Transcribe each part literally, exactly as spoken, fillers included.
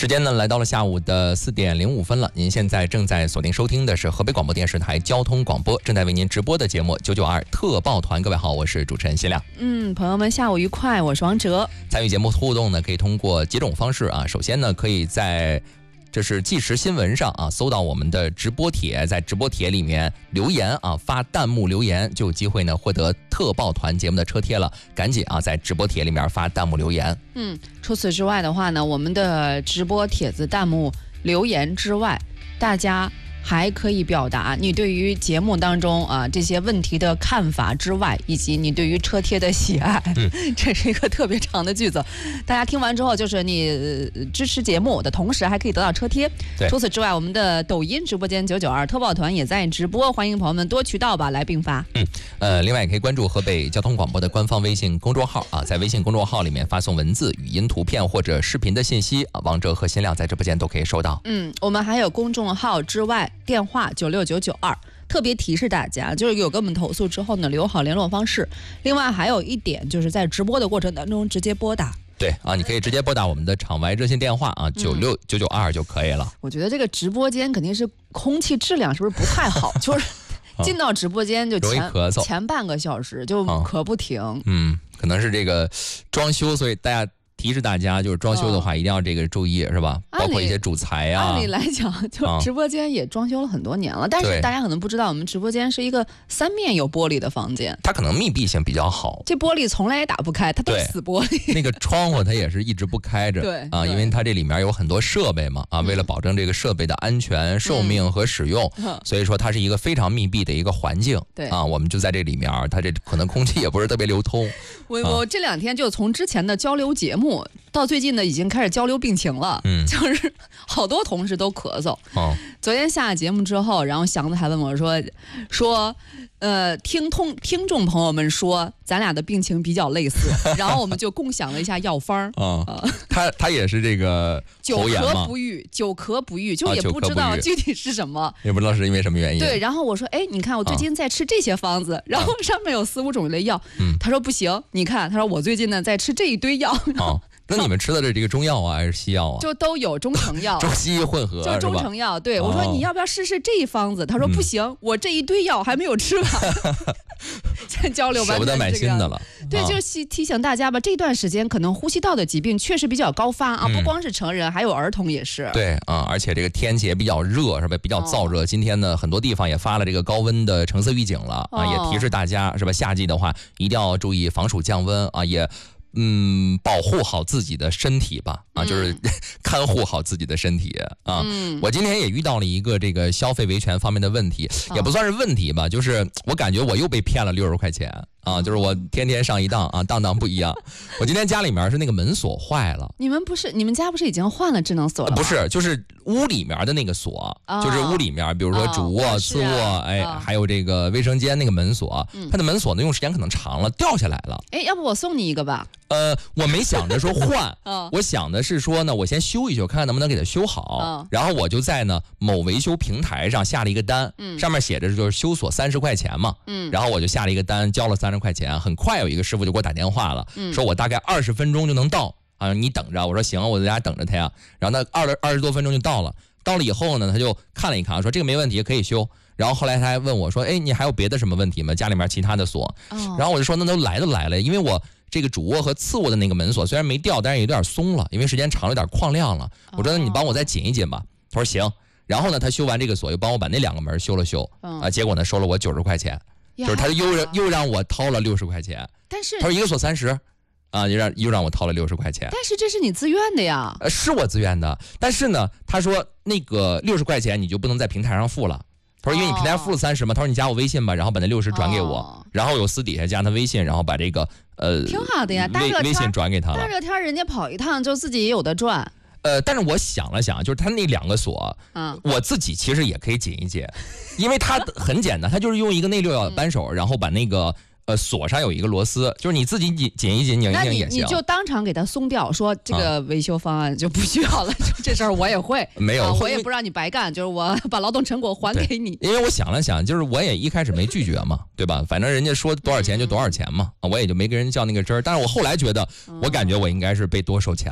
时间呢来到了下午的四点零五分了，您现在正在锁定收听的是河北广播电视台交通广播正在为您直播的节目九九二特报团。各位好，我是主持人谢亮。 嗯，朋友们下午愉快，我是王哲。 参与节目互动呢，可以通过几种方式啊。首先呢，可以在这是即时新闻上啊，搜到我们的直播帖，在直播帖里面留言啊，发弹幕留言就有机会呢获得特报团节目的车贴了。赶紧啊，在直播帖里面发弹幕留言。 嗯，除此之外的话呢，我们的直播帖子弹幕留言之外，大家还可以表达你对于节目当中啊这些问题的看法之外，以及你对于车贴的喜爱。嗯，这是一个特别长的句子，大家听完之后就是你、呃、支持节目的同时还可以得到车贴。除此之外，我们的抖音直播间九九二特报团也在直播，欢迎朋友们多渠道吧来并发。 嗯，呃，另外也可以关注河北交通广播的官方微信公众号啊，在微信公众号里面发送文字、语音、图片或者视频的信息啊，王哲和新亮在直播间都可以收到。 嗯，我们还有公众号之外。电话九六九九二，特别提示大家，就是有跟我们投诉之后呢，留好联络方式。另外还有一点，就是在直播的过程当中直接拨打。 对啊，你可以直接拨打我们的场外热线电话啊，九六九九二就可以了。 我觉得这个直播间肯定是空气质量是不是不太好？就是进到直播间就前前半个小时就咳不停。 嗯，可能是这个装修，所以大家。提示大家，就是装修的话，一定要这个注意，是吧？包括一些主材啊。 按理来讲，就直播间也装修了很多年了，但是大家可能不知道，我们直播间是一个三面有玻璃的房间， 它可能密闭性比较好。 这玻璃从来也打不开，它都是死玻璃。 那个窗户它也是一直不开着， 对啊，因为它这里面有很多设备嘛，啊，为了保证这个设备的安全、寿命和使用， 嗯、 所以说它是一个非常密闭的一个环境。 对啊，我们就在这里面，它这可能空气也不是特别流通。 我我这两天就从之前的交流节目到最近呢，已经开始交流病情了， 嗯， 就是好多同事都咳嗽。 哦， 昨天下了节目之后，然后祥子还问我说，说，呃，听通听众朋友们说，咱俩的病情比较类似，然后我们就共享了一下药方。 啊、哦，他他也是这个久咳不愈，久咳不愈，就也不知道具体是什么， 也不知道是因为什么原因。 对，然后我说，哎，你看我最近在吃这些方子，啊、然后上面有四五种类药。嗯，他说不行，你看，他说我最近呢在吃这一堆药。 哦，那你们吃的是这个中药啊，还是西药啊？ 就都有中成药， 中西医混合， 就中成药。对，我说你要不要试试这一方子？他说不行，嗯、我这一堆药还没有吃完。现在交流完， 舍不得买新的了。 对，啊、就是提醒大家吧，这段时间可能呼吸道的疾病确实比较高发啊，嗯、不光是成人，还有儿童也是。 对啊，而且这个天气也比较热，是吧？比较燥热。哦、今天呢，很多地方也发了这个高温的橙色预警了、哦、啊，也提示大家是吧？夏季的话，一定要注意防暑降温啊，也。嗯，保护好自己的身体吧，啊，就是、嗯、看护好自己的身体啊。嗯、我今天也遇到了一个这个消费维权方面的问题，哦、也不算是问题吧，就是我感觉我又被骗了六十块钱啊，就是我天天上一当啊，当当不一样。我今天家里面是那个门锁坏了。 你们不是，你们家不是已经换了智能锁了吗？ 不是，就是屋里面的那个锁，哦、就是屋里面，比如说主卧、哦、次卧，啊、哎，哦、还有这个卫生间那个门锁，嗯、它的门锁呢用时间可能长了，掉下来了。 哎，要不我送你一个吧？ 呃，我没想着说换，哦、我想的是说呢，我先修一修，看看能不能给它修好。哦、然后我就在呢某维修平台上下了一个单，嗯、上面写着就是修锁三十块钱嘛，嗯、然后我就下了一个单，交了三十块钱。很快有一个师傅就给我打电话了，嗯、说我大概二十分钟就能到啊，你等着。我说行，我在家等着他呀。然后他二十二十多分钟就到了，到了以后呢，他就看了一看，说这个没问题，可以修。然后后来他还问我说，哎，你还有别的什么问题吗？家里面其他的锁。哦、然后我就说那都来都来了，因为我。这个主卧和次卧的那个门锁虽然没掉，但是有点松了，因为时间长了有点旷亮了。我说那你帮我再紧一紧吧。他说行。然后呢，他修完这个锁，又帮我把那两个门修了修。嗯、啊，结果呢收了我九十块钱，就是他又又让我掏了六十块钱。 但是他说一个锁三十，啊，又让又让我掏了六十块钱。 但是这是你自愿的呀。 呃，是我自愿的，但是呢，他说那个六十块钱你就不能在平台上付了。他说因为你平台付了三十嘛，他说你加我微信吧，然后把那六十转给我，哦、然后有私底下加他微信，然后把这个呃挺好的呀，大热天微信转给他了。 大热天人家跑一趟，就自己也有的赚。 呃，但是我想了想，就是他那两个锁，嗯，我自己其实也可以紧一紧，因为它很简单，它就是用一个内六角扳手，嗯、然后把那个。呃，锁上有一个螺丝，就是你自己紧紧一紧拧一拧也行。 你就当场给它松掉，说这个维修方案就不需要了。啊、就这事儿我也会， 没有、 啊，我也不让你白干，就是我把劳动成果还给你。 因为我想了想，就是我也一开始没拒绝嘛，对吧？反正人家说多少钱就多少钱嘛，嗯、我也就没跟人较那个真儿。但是我后来觉得，我感觉我应该是被多收钱了。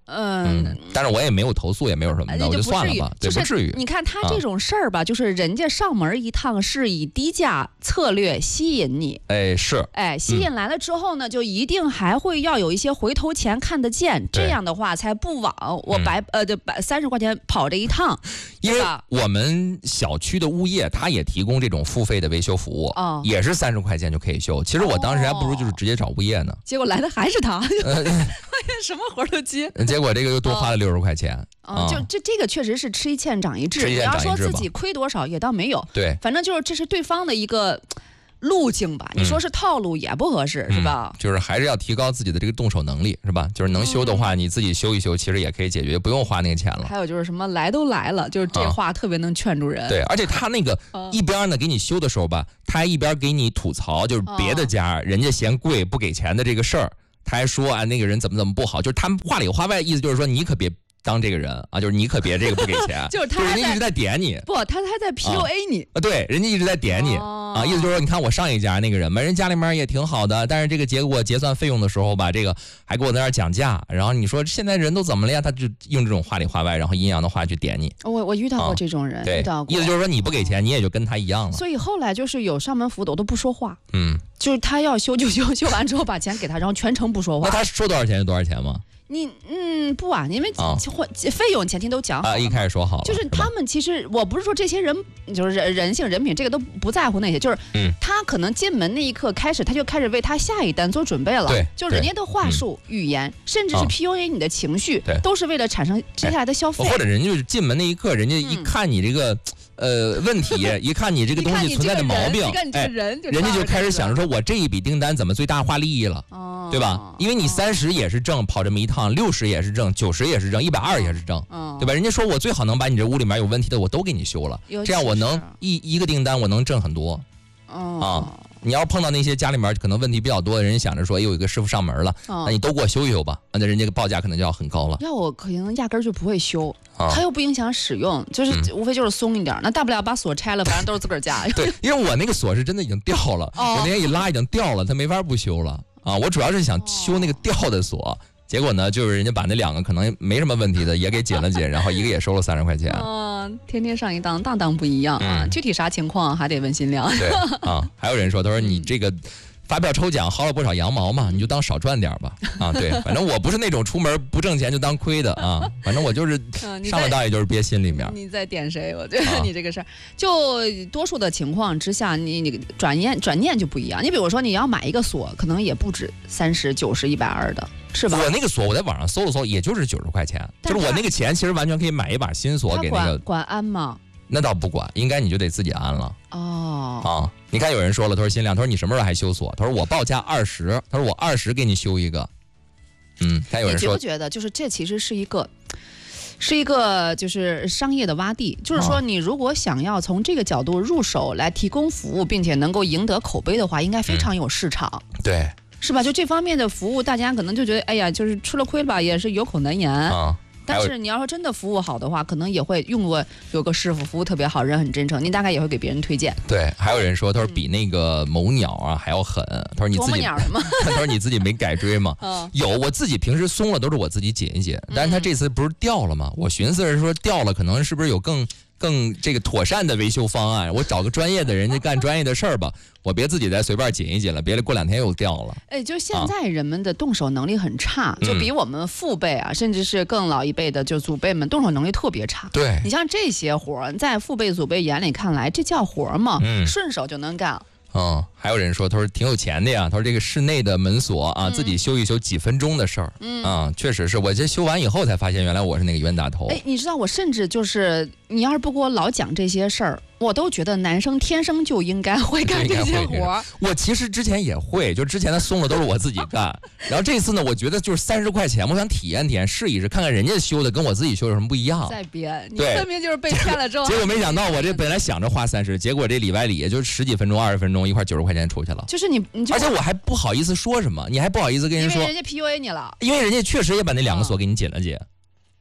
嗯， 嗯，但是我也没有投诉，也没有什么的，我就算了吧，对，不至于。 你看他这种事儿吧，就是人家上门一趟是以低价策略吸引你， 哎是， 哎吸引来了之后呢，就一定还会要有一些回头钱看得见，这样的话才不枉我白呃就白三十块钱跑这一趟。 因为我们小区的物业他也提供这种付费的维修服务，哦、也是三十块钱就可以修。其实我当时还不如就是直接找物业呢， 结果来的还是他，什么活都接。 结果这个又多花了六十块钱。 嗯，就这这个确实是吃一堑长一智。你要说自己亏多少也倒没有， 对， 反正就是这是对方的一个路径吧。你说是套路也不合适， 嗯、 是吧？ 就是还是要提高自己的这个动手能力，是吧？就是能修的话，嗯、你自己修一修，其实也可以解决，不用花那个钱了。 还有就是什么来都来了，就是这话特别能劝住人。 嗯、对，而且他那个一边呢给你修的时候吧，他还一边给你吐槽，就是别的家、哦、人家嫌贵不给钱的这个事儿。他还说啊，那个人怎么怎么不好，就是他们话里话外意思就是说你可别当这个人啊，就是你可别这个不给钱， 就是他人家一直在点你， 不，他还在 P U A 你啊，对，人家一直在点你、哦、啊，意思就是说，你看我上一家那个人嘛，人家里面也挺好的，但是这个结果结算费用的时候吧，这个还给我在那儿讲价，然后你说现在人都怎么了呀？他就用这种话里话外，然后阴阳的话去点你。 我我遇到过这种人， 啊、对， 遇到过， 意思就是说你不给钱，你也就跟他一样了。 所以后来就是有上门服务的我都不说话， 嗯， 就是他要修就修，修完之后把钱给他，然后全程不说话。 那他说多少钱就多少钱吗？ 你嗯不啊，因为费用前提都讲好了、 啊，一开始说好了， 就是他们其实我不是说这些人就是人人性人品这个都不在乎那些，就是他可能进门那一刻开始他就开始为他下一单做准备了， 对， 就人家的话术、嗯、语言，甚至是 P U A 你的情绪， 对， 都是为了产生接下来的消费， 或者人家就是进门那一刻，人家一看你这个。嗯呃，问题一看你这个东西存在的毛病， 哎，人人家就开始想着说，我这一笔订单怎么最大化利益了， 哦、 对吧？因为你三十也是挣，跑这么一趟，六十也是挣，九十也是挣，一百二也是挣， 哦、 对吧？人家说我最好能把你这屋里面有问题的我都给你修了，这样我能一一个订单我能挣很多， 哦、 啊。你要碰到那些家里面可能问题比较多的人，想着说，哎，有一个师傅上门了， 哦、 那你都给我修一修吧，那人家报价可能就要很高了。 要我可能压根儿就不会修， 啊、 它又不影响使用，就是、嗯、无非就是松一点，那大不了把锁拆了，反正都是自个儿家。 对，因为我那个锁是真的已经掉了， 哦、 我那天一拉已经掉了，它没法不修了啊。我主要是想修那个掉的锁。结果呢，就是人家把那两个可能没什么问题的也给紧了紧，然后一个也收了三十块钱。 嗯，天天上一当，当当不一样啊。 嗯、 具体啥情况还得问新亮。 对啊，还有人说，他说你这个发票抽奖薅了不少羊毛嘛，你就当少赚点吧。啊，对，反正我不是那种出门不挣钱就当亏的啊，反正我就是上了当也就是憋心里面。 你在点谁？我觉得你这个事儿，就多数的情况之下，你你转念转念就不一样。你比如说你要买一个锁，可能也不止三十九十一百二的。是吧？ 我那个锁我在网上搜了搜，也就是九十块钱，就是我那个钱其实完全可以买一把新锁给那个。 管安吗？ 那倒不管，应该你就得自己安了。 哦。 啊，你看有人说了，他说新亮，他说你什么时候还修锁？他说我报价二十，他说我二十给你修一个。嗯，看有人说。 你觉不觉得就是这其实是一个，是一个就是商业的洼地，就是说你如果想要从这个角度入手来提供服务，并且能够赢得口碑的话，应该非常有市场。 嗯、对。 是吧？就这方面的服务，大家可能就觉得，哎呀，就是吃了亏了吧，也是有口难言。 啊， 但是你要说真的服务好的话，可能也会用过有个师傅，服务特别好，人很真诚，你大概也会给别人推荐。 对，还有人说，他说比那个某鸟啊还要狠。他说你自己，他说你自己没改锥吗？ 嗯、 有，我自己平时松了都是我自己紧一紧，但是他这次不是掉了吗？我寻思是说掉了，可能是不是有更。更这个妥善的维修方案，我找个专业的人家干专业的事儿吧，我别自己再随便紧一紧了，别过两天又掉了。 哎，就现在人们的动手能力很差，啊、就比我们父辈啊，嗯、甚至是更老一辈的，就祖辈们动手能力特别差。 对， 你像这些活儿，在父辈祖辈眼里看来，这叫活吗？ 嗯， 顺手就能干。 嗯，还有人说，他说挺有钱的呀。他说这个室内的门锁啊，嗯、自己修一修几分钟的事儿。 嗯啊，确实是我这修完以后才发现，原来我是那个冤大头。 哎，你知道我甚至就是你要是不给我老讲这些事儿，我都觉得男生天生就应该会干这些活儿。 我其实之前也会，就之前的松了都是我自己干。然后这次呢，我觉得就是三十块钱，我想体验体验，试一试，看看人家修的跟我自己修有什么不一样。 再编，你分明就是被骗了之后。 结果没想到，我这本来想着花三十，结果这里外里也就十几分钟、二十分钟，一块九十块钱出去了。 就是你，你就而且我还不好意思说什么，你还不好意思跟人说， 因为人家 P U A 你了， 因为人家确实也把那两个锁给你紧了紧。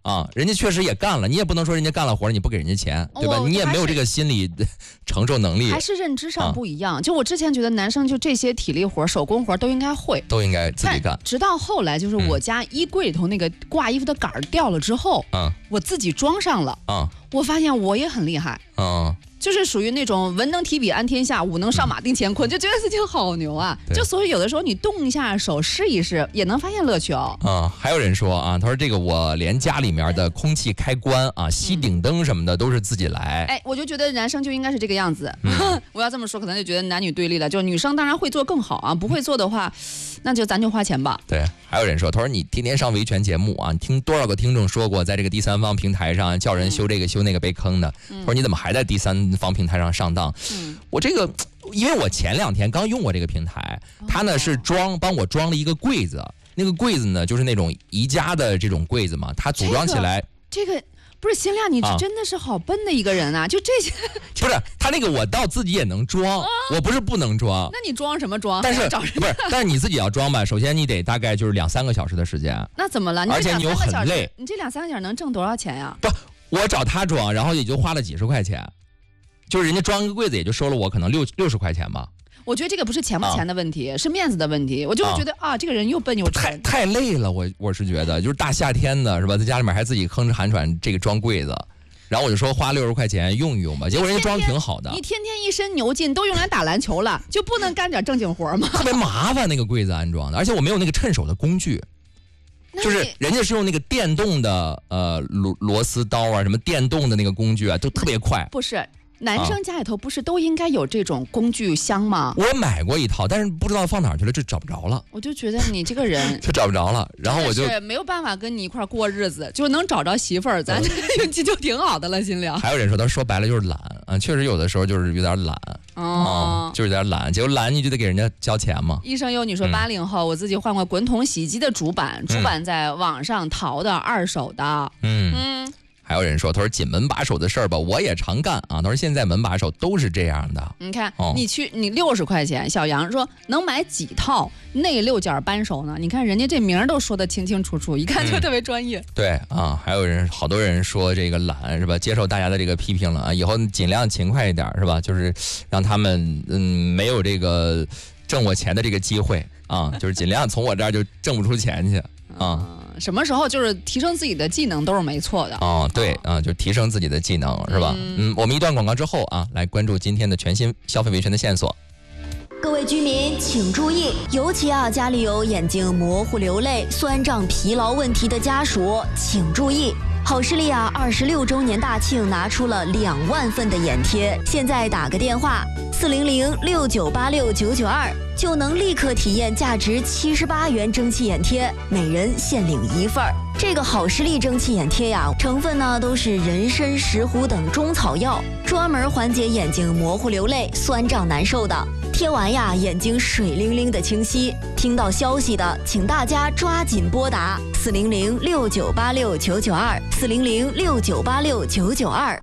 啊，人家确实也干了，你也不能说人家干了活你不给人家钱，对吧？你也没有这个心理承受能力， 还是认知上不一样。啊、就我之前觉得男生就这些体力活、手工活都应该会， 都应该自己干。 直到后来，就是我家衣柜里头那个挂衣服的杆儿掉了之后，嗯，我自己装上了，嗯，我发现我也很厉害，嗯。就是属于那种文能提笔安天下，武能上马定乾坤，嗯、就觉得自己好牛啊！就所以有的时候你动一下手试一试，也能发现乐趣哦。 啊，还有人说啊，他说这个我连家里面的空气开关啊、熄顶灯什么的都是自己来。 哎，我就觉得男生就应该是这个样子。嗯、我要这么说，可能就觉得男女对立了。就女生当然会做更好啊，不会做的话，那就咱就花钱吧。 对，还有人说，他说你天天上维权节目啊，你听多少个听众说过，在这个第三方平台上叫人修这个修那个被坑的。嗯、他说你怎么还在第三方平台上上？嗯，我这个，因为我前两天刚用过这个平台，它呢是装帮我装了一个柜子，那个柜子呢就是那种宜家的这种柜子嘛，它组装起来。 这个、这个、不是新亮，你真的是好笨的一个人啊！啊就这些， 不是他那个我到自己也能装，啊、我不是不能装。 那你装什么装？ 但是不是？但是你自己要装吧，首先你得大概就是两三个小时的时间。 那怎么了？ 而且你又很累， 你这两三个小时能挣多少钱呀？ 不，我找他装，然后也就花了几十块钱。就是人家装个柜子也就收了我可能六六十块钱吧。 我觉得这个不是钱不钱的问题，啊、是面子的问题。我就会觉得 啊, 啊，这个人又笨又蠢， 太太累了。我我是觉得，就是大夏天的是吧，在家里面还自己吭哧寒喘，这个装柜子，然后我就说花六十块钱用一用吧，结果人家装的挺好的。 你天天一身牛劲，都用来打篮球了，就不能干点正经活吗？ 特别麻烦那个柜子安装的，而且我没有那个趁手的工具。就是人家是用那个电动的呃螺螺丝刀啊，什么电动的那个工具啊，都特别快。 不是。男生家里头不是都应该有这种工具箱吗？ 我买过一套，但是不知道放哪儿去了，这找不着了。 我就觉得你这个人就找不着了，然后我就是没有办法跟你一块过日子，就能找着媳妇儿，咱这个运气就挺好的了，心凉。 还有人说，他说白了就是懒啊，确实有的时候就是有点懒哦、嗯，就是有点懒，结果懒你就得给人家交钱嘛。 医生有你说八零后，嗯、我自己换过滚筒洗衣机的主板，主板在网上淘的二手的，嗯嗯。 还有人说，他说紧门把手的事儿吧，我也常干啊。他说现在门把手都是这样的。 你看，哦、你去你六十块钱，小杨说能买几套内六件扳手呢？你看人家这名儿都说得清清楚楚，一看就特别专业。嗯、 对啊，还有人好多人说这个懒是吧？接受大家的这个批评了啊，以后尽量勤快一点是吧？就是让他们嗯没有这个挣我钱的这个机会啊，就是尽量从我这儿就挣不出钱去啊。 嗯什么时候就是提升自己的技能都是没错的哦，对啊，就提升自己的技能是吧？嗯, 嗯，我们一段广告之后啊，来关注今天的全新消费维权的线索。 各位居民请注意，尤其啊家里有眼睛模糊、流泪、酸胀、疲劳问题的家属，请注意。好视力啊，二十六周年大庆拿出了两万份的眼贴，现在打个电话四零零六九八六九九二，就能立刻体验价值七十八元蒸汽眼贴，每人限领一份儿。这个好视力蒸汽眼贴呀，成分呢都是人参、石斛等中草药，专门缓解眼睛模糊、流泪、酸胀难受的。贴完呀，眼睛水灵灵的清晰。听到消息的，请大家抓紧拨打四零零六九八六九九二，四零零六九八六九九二。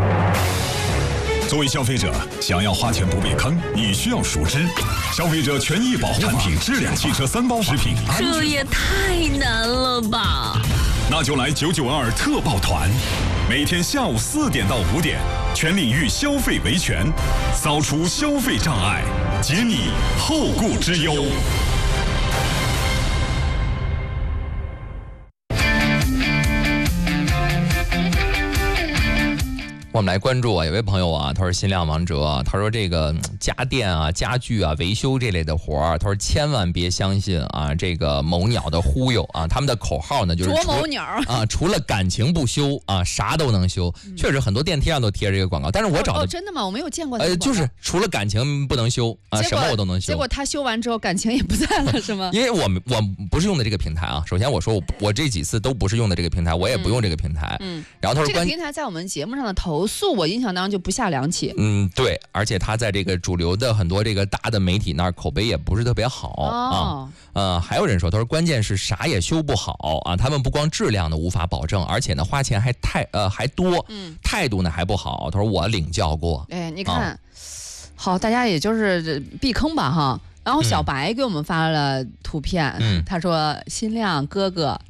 作为消费者，想要花钱不被坑，你需要熟知消费者权益保护产品质量汽车三包食品安全。 这也太难了吧！ 那就来九九二特报团，每天下午四点到五点，全领域消费维权，扫除消费障碍，解你后顾之忧。 我们来关注啊，有位朋友啊，他说新亮王哲，他说这个家电啊、家具啊、维修这类的活儿，他说千万别相信啊这个某鸟的忽悠啊，他们的口号呢就是啄某鸟啊，除了感情不修啊，啥都能修。嗯、确实很多电梯上都贴着这个广告，但是我找的、 哦哦、真的吗？我没有见过。 呃，就是除了感情不能修啊，什么我都能修。 结果他修完之后感情也不在了，是吗？ 因为我我不是用的这个平台啊。首先我说我我这几次都不是用的这个平台，我也不用这个平台。嗯。然后他说这个平台在我们节目上的投诉，我印象当中就不下两起。 嗯，对，而且他在这个主流的很多这个大的媒体那儿口碑也不是特别好、哦、啊。呃，还有人说，他说关键是啥也修不好啊，他们不光质量的无法保证，而且呢花钱还太呃还多，嗯，态度呢还不好。他说我领教过。 哎，你看，啊、好，大家也就是避坑吧哈。然后小白给我们发了图片，嗯、他说新亮哥哥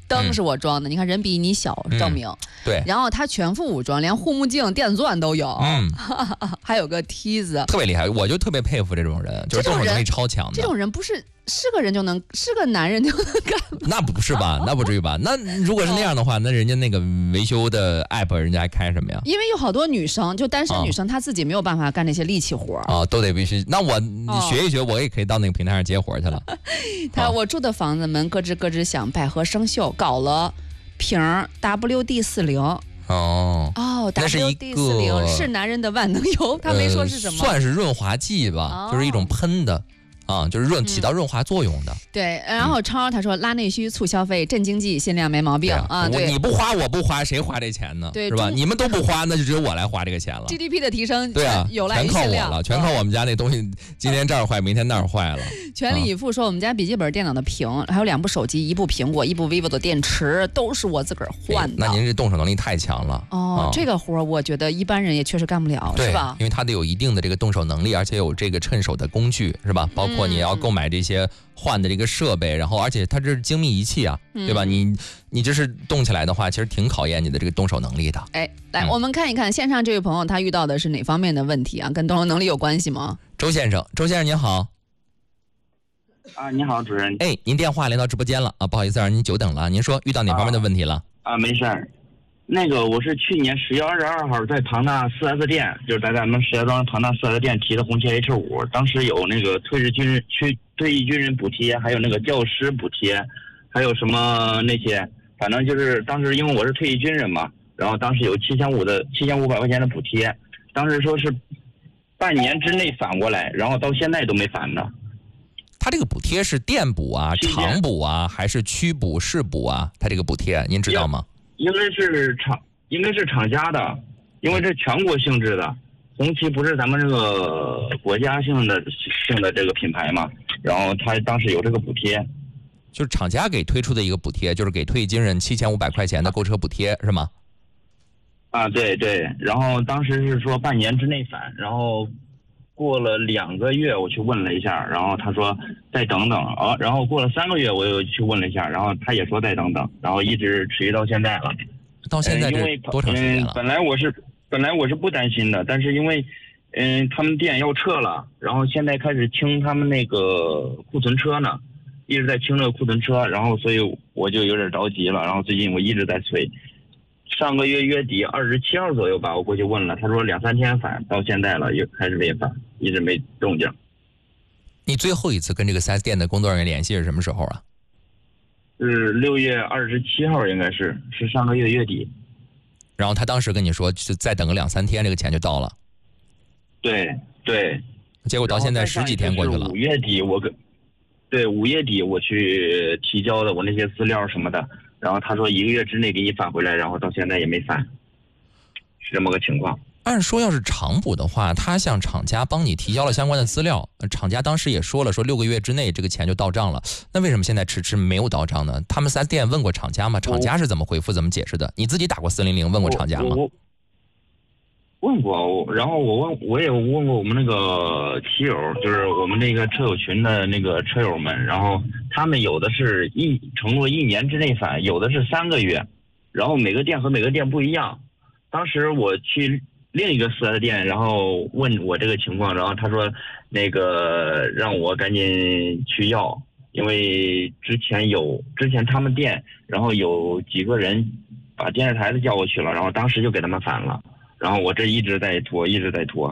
灯是我装的，嗯、你看人比你小，照明、嗯。 对。 然后它全副武装，连护目镜、电钻都有，嗯，还有个梯子， 特别厉害。我就特别佩服这种人，就是动手能力超强的。 这种人不是是个人就能，是个男人就能干吗？ 那不是吧？那不至于吧？那如果是那样的话，那人家那个维修的 app 人家还开什么呀？ 因为有好多女生，就单身女生，她自己没有办法干那些力气活啊，都得必须。那我你学一学，我也可以到那个平台上接活去了。 他我住的房子门咯吱咯吱响，百合生锈，搞了瓶 W D 四十。 哦哦 ，W D 四十 是男人的万能油，他没说是什么， 呃、算是润滑剂吧，哦、就是一种喷的。啊，就是润起到润滑作用的。 嗯、对，然后超他说拉内需促消费镇经济限量没毛病啊。对， 你不花我不花，谁花这钱呢？ 对， 是吧？你们都不花，那就只有我来花这个钱了。 G D P 的提升， 对啊， 有赖于全靠限量我了，全靠我们家那东西，今天这儿坏，明天那儿坏了。 全力以赴说，我们家笔记本电脑的屏，还有两部手机，一部苹果，一部 vivo 的电池，都是我自个儿换的。 那您这动手能力太强了。 哦， 啊、 这个活我觉得一般人也确实干不了，是吧？ 因为他得有一定的这个动手能力，而且有这个趁手的工具，是吧？包括你要购买这些换的这个设备，然后而且它这是精密仪器啊，对吧？你你这是动起来的话，其实挺考验你的这个动手能力的。 哎，来、嗯、 我们看一看线上这位朋友他遇到的是哪方面的问题啊？跟动手能力有关系吗？ 周先生，周先生您好。 啊，你好，主任。 哎，您电话连到直播间了啊，不好意思让您久等了。您说遇到哪方面的问题了？ 啊，啊没事儿。那个我是去年十月二十二号在庞大 四 S 店，就是在咱们石家庄庞大 四 S 店提的红旗 H 五，当时有那个退役军人去退役军人补贴，还有那个教师补贴，还有什么那些，反正就是当时因为我是退役军人嘛，然后当时有七千五的七千五百块钱的补贴，当时说是半年之内返过来，然后到现在都没返呢。 他这个补贴是电补啊、厂补啊，还是区补、市补啊？他这个补贴您知道吗？ 应该是厂，应该是厂家的，因为这全国性质的，红旗不是咱们这个国家性的性的这个品牌嘛，然后他当时有这个补贴， 就是厂家给推出的一个补贴，就是给退役军人七千五百块钱的购车补贴，是吗？ 啊，对对，然后当时是说半年之内返，然后过了两个月我去问了一下，然后他说再等等啊，然后过了三个月我又去问了一下，然后他也说再等等，然后一直持续到现在了。 到现在这多长时间了？ 嗯，本来我是本来我是不担心的，但是因为嗯他们店要撤了，然后现在开始清他们那个库存车呢，一直在清这个库存车，然后所以我就有点着急了，然后最近我一直在催。上个月月底二十七号左右吧，我过去问了，他说两三天返，到现在了也还是没返，一直没动静。 你最后一次跟这个 四 S 店的工作人员联系是什么时候啊？ 是六月二十七号，应该是是上个月月底。 然后他当时跟你说，就再等个两三天，这个钱就到了。 对对。 结果到现在十几天过去了。 五月底我跟，对五月底我去提交的我那些资料什么的。然后他说一个月之内给你返回来，然后到现在也没返，是这么个情况。 按说要是厂补的话，他向厂家帮你提交了相关的资料，厂家当时也说了，说六个月之内这个钱就到账了。那为什么现在迟迟没有到账呢？他们四 S 店问过厂家吗？厂家是怎么回复、怎么解释的？你自己打过四零零问过厂家吗？ 问过，然后我问，我也问过我们那个骑友，就是我们那个车友群的那个车友们，然后他们有的是一承诺一年之内返，有的是三个月，然后每个店和每个店不一样。当时我去另一个四 S 店，然后问我这个情况，然后他说那个让我赶紧去要，因为之前有之前他们店，然后有几个人把电视台的叫过去了，然后当时就给他们返了。然后我这一直在拖，一直在拖。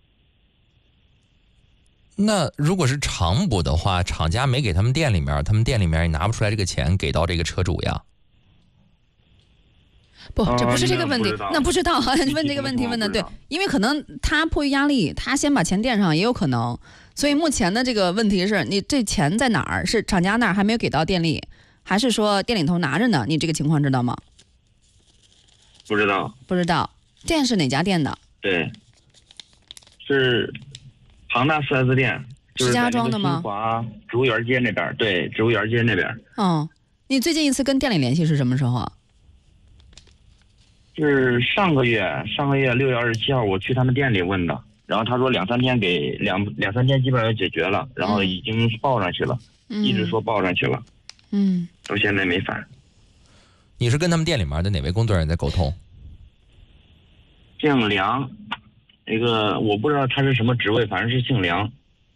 那如果是厂补的话，厂家没给他们店里面，他们店里面也拿不出来这个钱给到这个车主呀？ 不，这不是这个问题， 呃、 那不知道。你问这个问题问的对，因为可能他迫于压力，他先把钱垫上也有可能。所以目前的这个问题是你这钱在哪儿？是厂家那儿还没有给到店里，还是说店里头拿着呢？你这个情况知道吗？ 不知道， 不知道。店是哪家店的？ 对，是庞大四 S 店， 石家庄的吗？ 新华植物园街那边，对，植物园街那边。 哦，你最近一次跟店里联系是什么时候啊？ 是上个月，上个月六月二十七号，我去他们店里问的，然后他说两三天给两两三天基本上解决了，然后已经报上去了，嗯、一直说报上去了， 嗯， 到现在没返。 你是跟他们店里面的哪位工作人员在沟通？ 姓梁，那个我不知道他是什么职位，反正是姓梁。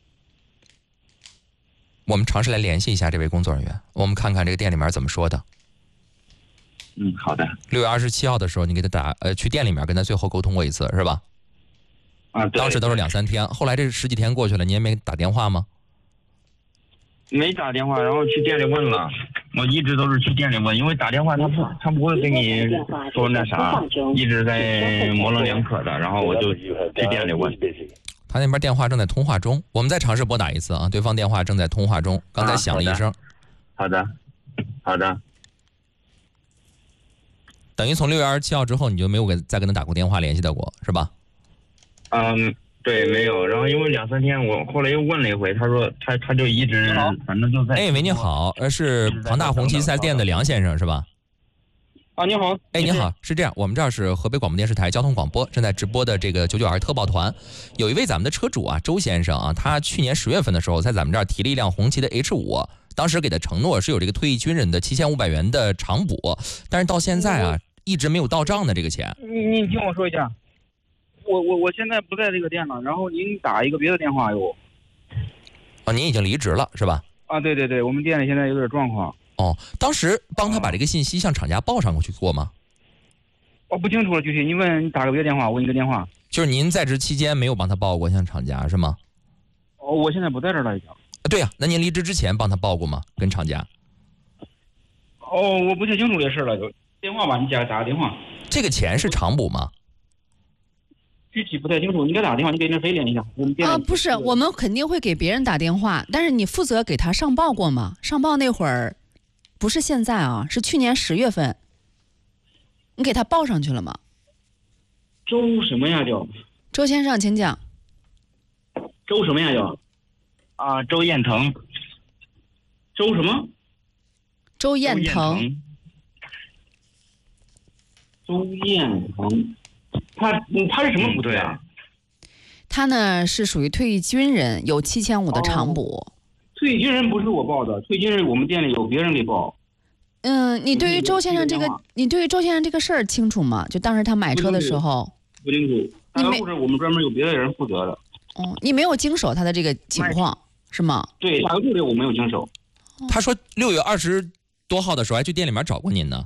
我们尝试来联系一下这位工作人员，我们看看这个店里面怎么说的。 嗯，好的。 六月二十七号的时候，你给他打呃去店里面跟他最后沟通过一次是吧？ 啊，对。 当时都是两三天，后来这十几天过去了，你也没打电话吗？ 没打电话，然后去店里问了，我一直都是去店里问，因为打电话他不他不会跟你说那啥，一直在模棱两可的，然后我就去店里问。 他那边电话正在通话中，我们再尝试拨打一次啊，对方电话正在通话中，刚才响了一声。 啊、好的，好的。好的等于从六月二十七号之后，你就没有给再跟他打过电话联系到过，是吧？ 嗯。对，没有。然后因为两三天，我后来又问了一回，他说他他就一直反正就在。 哎，喂，你好，呃，是庞大红旗四 S店的梁先生是吧？ 啊，你好。 哎，你好，是这样，我们这儿是河北广播电视台交通广播正在直播的这个九九二特报团，有一位咱们的车主啊，周先生啊，他去年十月份的时候在咱们这儿提了一辆红旗的 H 五，当时给他承诺是有这个退役军人的七千五百元的偿补，但是到现在啊，一直没有到账的这个钱。 你你听我说一下。我我我现在不在这个店了，然后您打一个别的电话给我。 哦，您已经离职了是吧？ 啊，对对对，我们店里现在有点状况。 哦，当时帮他把这个信息向厂家报上过去过吗？ 我不清楚了，具体你问你打个别的电话，我给你个电话。 就是您在职期间没有帮他报过向厂家是吗？ 哦，我现在不在这儿了已经。 对呀、啊，那您离职之前帮他报过吗？跟厂家？ 哦，我不太清楚这事了，就电话吧，你打打个电话。 这个钱是偿补吗？ 具体不太清楚，你给打电话，你给那谁联系一下。我们店啊，不是，我们肯定会给别人打电话，但是你负责给他上报过吗？上报那会儿，不是现在啊，是去年十月份，你给他报上去了吗？ 周什么呀叫？ 周先生，请讲。 周什么呀叫？ 啊，周彦腾。 周什么？ 周彦腾。 周彦腾。他他是什么部队啊？ 他呢是属于退役军人，有七千五的偿补。 哦、退役军人不是我报的，退役军人我们店里有别人给报。 嗯，你对于周先生这个，你对于周先生这个事儿清楚吗？就当时他买车的时候， 不清楚。打车是我们专门有别的人负责的。 哦，你没有经手他的这个情况是吗？ 对，打个部队我没有经手。 他说六月二十多号的时候还去店里面找过您呢。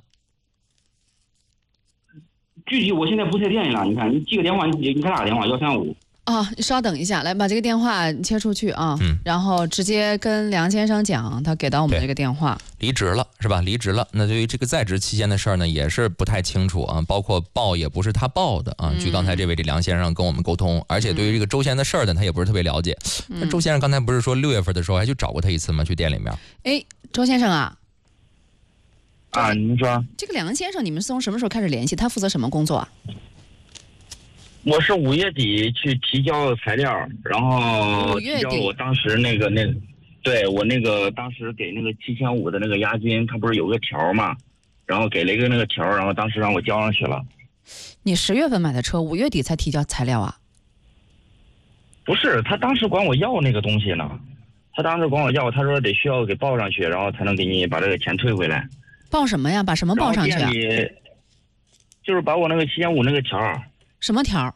具体我现在不在店里了，你看，你记个电话，你你给他打个电话，幺三五。 啊，你稍等一下，来把这个电话切出去啊， 嗯， 然后直接跟梁先生讲，他给到我们这个电话。 离职了是吧？离职了，那对于这个在职期间的事儿呢，也是不太清楚啊，包括报也不是他报的啊。据刚才这位这梁先生跟我们沟通，嗯、而且对于这个周先生的事儿呢，他也不是特别了解。那、嗯、周先生刚才不是说六月份的时候还去找过他一次吗？去店里面。 哎，周先生啊。 啊，您说这个梁先生，你们是从什么时候开始联系？他负责什么工作啊？ 我是五月底去提交材料，然后提交我当时那个那个，对我那个当时给那个七千五的那个押金，他不是有个条嘛，然后给了一个那个条，然后当时让我交上去了。 你十月份买的车，五月底才提交材料啊？ 不是，他当时管我要那个东西呢，他当时管我要，他说得需要给报上去，然后才能给你把这个钱退回来。 报什么呀？把什么报上去啊？ 就是把我那个七千五那个条。 什么条？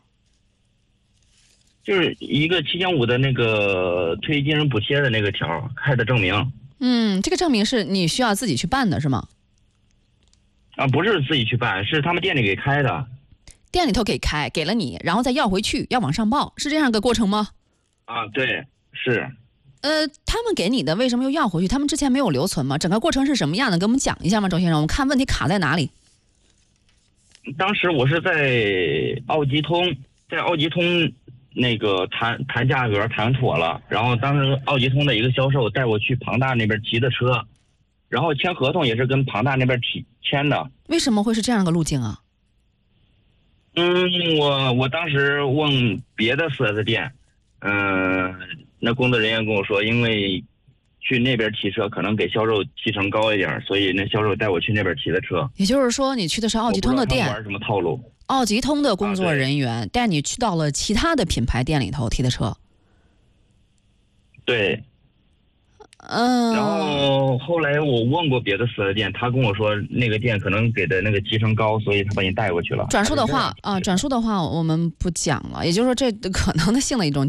就是一个七千五的那个退役军人补贴的那个条，开的证明。 嗯，这个证明是你需要自己去办的是吗？ 啊，不是自己去办，是他们店里给开的。 店里头给开，给了你，然后再要回去，要往上报，是这样个过程吗？ 啊，对，是。 呃，他们给你的为什么又要回去？他们之前没有留存吗？整个过程是什么样的？给我们讲一下吗，周先生？我们看问题卡在哪里。 当时我是在奥吉通，在奥吉通那个谈谈价格谈妥了，然后当时奥吉通的一个销售带我去庞大那边提的车，然后签合同也是跟庞大那边提签的。 为什么会是这样的路径啊？ 嗯，我我当时问别的 四 S 店，嗯、呃，那工作人员跟我说，因为去那边提车可能给销售提成高一点，所以那销售带我去那边提的车。 也就是说，你去的是奥吉通的店， 玩什么套路？ 奥吉通的工作人员带你去到了其他的品牌店里头提的车。 对。 嗯。 然后后来我问过别的四 S 店，他跟我说那个店可能给的那个提成高，所以他把你带过去了。 转述的话啊，转述的话我们不讲了，也就是说这可能的性的一种。